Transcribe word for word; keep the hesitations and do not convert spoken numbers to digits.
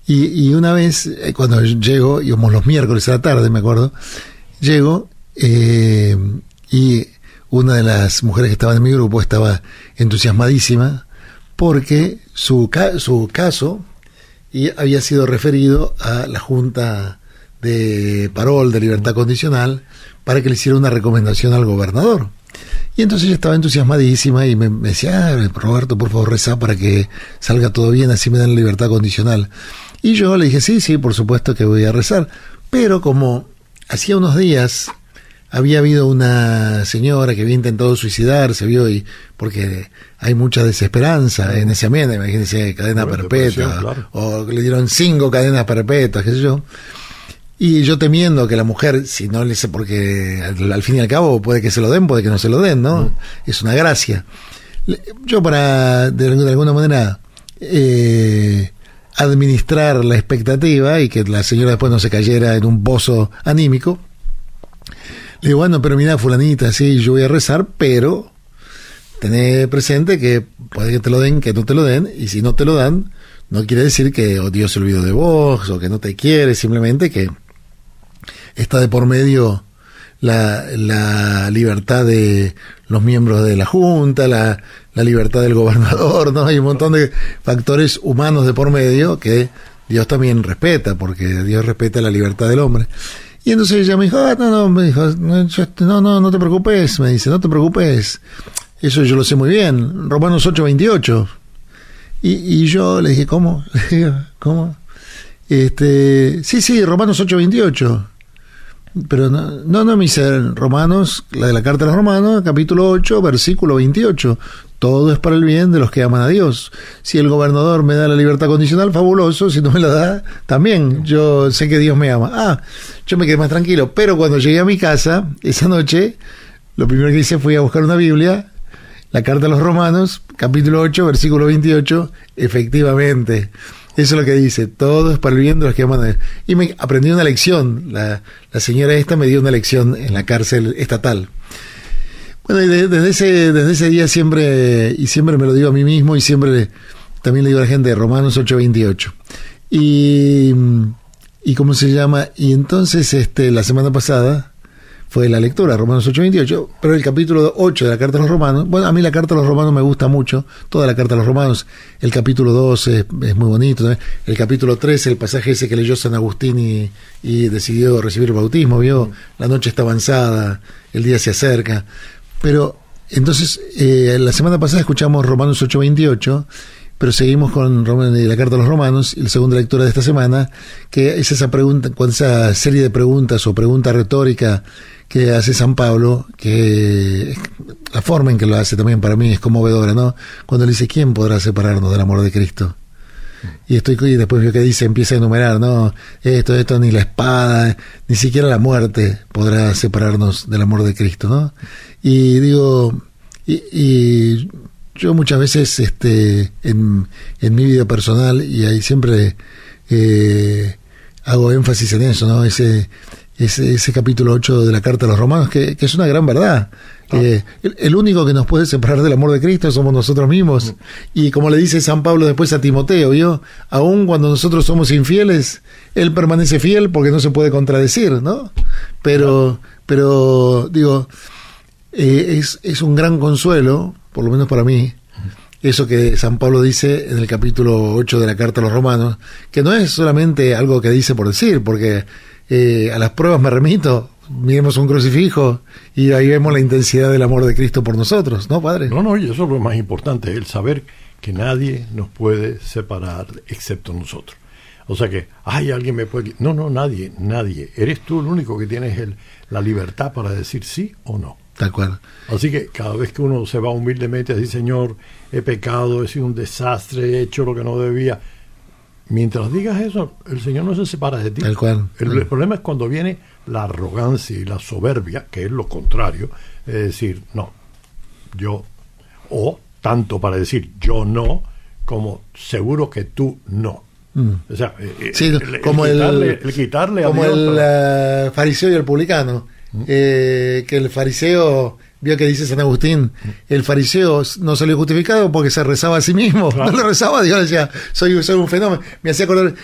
Y, y una vez, eh, cuando llego, íbamos los miércoles a la tarde, me acuerdo, llego eh, y una de las mujeres que estaban en mi grupo estaba entusiasmadísima porque su, ca- su caso y había sido referido a la Junta de Parol, de Libertad Condicional, para que le hiciera una recomendación al gobernador. Y entonces ella estaba entusiasmadísima y me, me decía, ah, Roberto, por favor, rezá para que salga todo bien, así me dan la libertad condicional. Y yo le dije, sí, sí, por supuesto que voy a rezar. Pero como hacía unos días había habido una señora que había intentado suicidarse, vio, y porque hay mucha desesperanza en ese ambiente, imagínense, cadena Bueno, perpetua, claro. o le dieron cinco cadenas perpetuas, qué sé yo. Y yo temiendo que la mujer, si no le sé, porque al, al fin y al cabo puede que se lo den, puede que no se lo den, ¿no? Mm. Es una gracia. Yo para, de, de alguna manera, eh, administrar la expectativa y que la señora después no se cayera en un pozo anímico, le digo, bueno, pero mira, fulanita, sí, yo voy a rezar, pero tené presente que puede que te lo den, que no te lo den, y si no te lo dan, no quiere decir que oh, Dios se olvidó de vos, o que no te quiere, simplemente que está de por medio la, la libertad de los miembros de la Junta, la, la libertad del gobernador, ¿no? Hay un montón de factores humanos de por medio que Dios también respeta, porque Dios respeta la libertad del hombre. Y entonces ella me dijo, ah, no, no, me dijo, no, yo, no, no, no te preocupes, me dice, no te preocupes, eso yo lo sé muy bien, Romanos ocho veintiocho. Y, y yo le dije, ¿cómo? Le dije, ¿cómo? Este, sí, sí, Romanos ocho veintiocho. Pero no, no, no, me dice Romanos, la de la carta a los Romanos, capítulo ocho, versículo veintiocho. Todo es para el bien de los que aman a Dios. Si el gobernador me da la libertad condicional, fabuloso. Si no me la da, también. Yo sé que Dios me ama. Ah, yo me quedé más tranquilo. Pero cuando llegué a mi casa, esa noche, lo primero que hice fue a buscar una Biblia, la carta a los Romanos, capítulo ocho, versículo veintiocho. Efectivamente, eso es lo que dice. Todo es para el bien de los que aman a Dios. Y me aprendí una lección. La, la señora esta me dio una lección en la cárcel estatal. Bueno, y de, desde ese desde ese día siempre, y siempre me lo digo a mí mismo, y siempre también le digo a la gente, Romanos ocho veintiocho. Y, y ¿cómo se llama? Y entonces este la semana pasada fue la lectura, Romanos ocho veintiocho, pero el capítulo ocho de la Carta a los Romanos, bueno, a mí la Carta a los Romanos me gusta mucho, toda la Carta a los Romanos, el capítulo dos es, es muy bonito, ¿no? El capítulo tres, el pasaje ese que leyó San Agustín y, y decidió recibir el bautismo, vio, la noche está avanzada, el día se acerca. Pero entonces eh, la semana pasada escuchamos Romanos ocho veintiocho, pero seguimos con la Carta a los Romanos y la segunda lectura de esta semana, que es esa pregunta, con esa serie de preguntas o pregunta retórica que hace San Pablo, que la forma en que lo hace también para mí es conmovedora, ¿no? Cuando le dice, ¿quién podrá separarnos del amor de Cristo? Y estoy y después lo que dice, empieza a enumerar, no, esto, esto, ni la espada, ni siquiera la muerte podrá separarnos del amor de Cristo, ¿no? Y digo, y, y yo muchas veces este en, en mi vida personal, y ahí siempre eh, hago énfasis en eso, ¿no? Ese, ese, ese capítulo ocho de la Carta a los Romanos, que, que es una gran verdad. Ah. Eh, el, el único que nos puede separar del amor de Cristo somos nosotros mismos. Mm. Y como le dice San Pablo después a Timoteo, ¿vio? Aun cuando nosotros somos infieles, él permanece fiel porque no se puede contradecir, ¿no? Pero, ah. pero digo, eh, es, es un gran consuelo, por lo menos para mí, eso que San Pablo dice en el capítulo ocho de la Carta a los Romanos, que no es solamente algo que dice por decir, porque eh, a las pruebas me remito. Miremos un crucifijo y ahí vemos la intensidad del amor de Cristo por nosotros, ¿no, Padre? No, no, y eso es lo más importante, el saber que nadie nos puede separar excepto nosotros. O sea que, ay, alguien me puede... No, no, nadie, nadie. Eres tú el único que tienes el, la libertad para decir sí o no. Tal cual. Así que cada vez que uno se va humildemente a decir, Señor, he pecado, he sido un desastre, he hecho lo que no debía... Mientras digas eso, el Señor no se separa de ti. Tal cual. El, el problema es cuando viene la arrogancia y la soberbia, que es lo contrario, es decir, no, yo, o tanto para decir yo no, como seguro que tú no. Mm. O sea, sí, el, como el quitarle, el, el quitarle como a Dios, el pero... uh, fariseo y el publicano, ¿Mm? eh, que el fariseo... Vio que dice San Agustín, el fariseo no salió justificado porque se rezaba a sí mismo, claro. No le rezaba a Dios, decía, soy, soy un fenómeno. Me hacía acordar,